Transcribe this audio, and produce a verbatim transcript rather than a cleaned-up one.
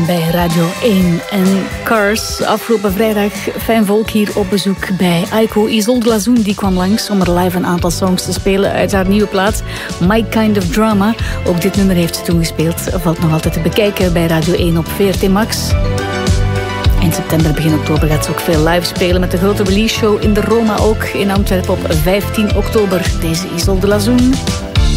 bij Radio één. En Cars, afgelopen vrijdag fijn volk hier op bezoek bij Aiko. Isolde Lazoen die kwam langs om er live een aantal songs te spelen uit haar nieuwe plaat My Kind of Drama. Ook dit nummer heeft ze toen gespeeld. Valt nog altijd te bekijken bij Radio één op V R T Max. In september, begin oktober gaat ze ook veel live spelen met de grote release show in de Roma ook in Antwerpen op vijftien oktober. Deze Isolde Lazoen.